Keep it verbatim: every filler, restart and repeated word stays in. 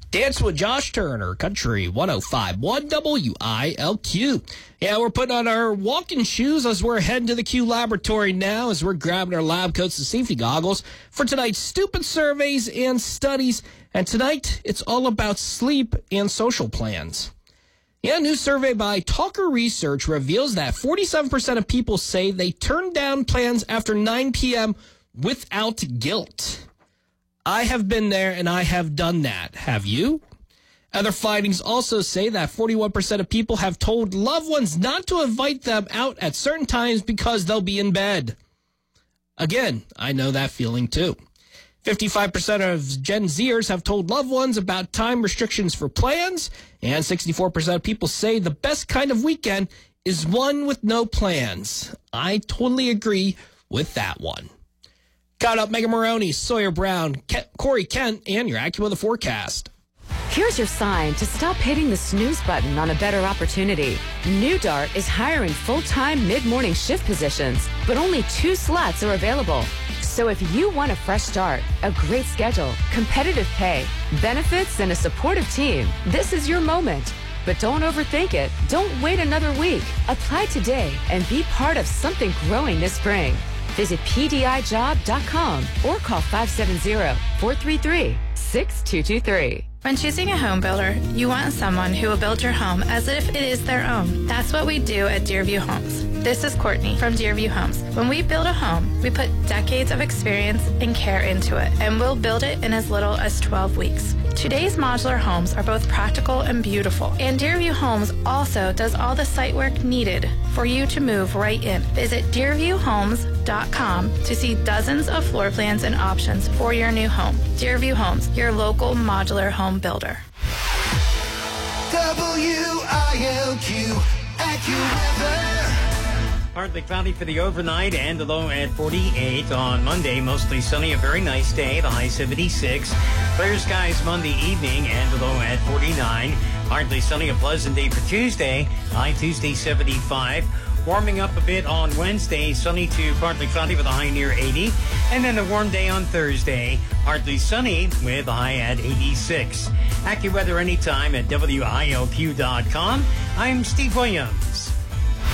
Dance with Josh Turner, Country one oh five point one W I L Q. Yeah, we're putting on our walking shoes as we're heading to the Q Laboratory now, as we're grabbing our lab coats and safety goggles for tonight's stupid surveys and studies. And tonight, it's all about sleep and social plans. Yeah, a new survey by Talker Research reveals that forty-seven percent of people say they turn down plans after nine p.m. without guilt. I have been there and I have done that. Have you? Other findings also say that forty-one percent of people have told loved ones not to invite them out at certain times because they'll be in bed. Again, I know that feeling too. fifty-five percent of Gen Zers have told loved ones about time restrictions for plans, and sixty-four percent of people say the best kind of weekend is one with no plans. I totally agree with that one. Got up Megan Maroney, Sawyer Brown, Ke- Corey Kent, and your AccuWeather forecast. Here's your sign to stop hitting the snooze button on a better opportunity. New Dart is hiring full-time mid-morning shift positions, but only two slots are available. So if you want a fresh start, a great schedule, competitive pay, benefits, and a supportive team, this is your moment. But don't overthink it. Don't wait another week. Apply today and be part of something growing this spring. Visit P D I job dot com or call five seven zero, four three three, six two two three. When choosing a home builder, you want someone who will build your home as if it is their own. That's what we do at Deerview Homes. This is Courtney from Deerview Homes. When we build a home, we put decades of experience and care into it, and we'll build it in as little as twelve weeks. Today's modular homes are both practical and beautiful, and Deerview Homes also does all the site work needed for you to move right in. Visit deerview homes dot com to see dozens of floor plans and options for your new home. Deerview Homes, your local modular home builder. W I L Q, AccuWeather. Partly cloudy for the overnight and a low at forty-eight. On Monday, mostly sunny, a very nice day, the high seventy-six. Clear skies Monday evening and a low at forty-nine. Partly sunny, a pleasant day for Tuesday, high Tuesday seventy-five. Warming up a bit on Wednesday, sunny to partly cloudy with a high near eighty. And then a warm day on Thursday, partly sunny with a high at eighty-six. AccuWeather anytime at W I L Q dot com. I'm Steve Williams.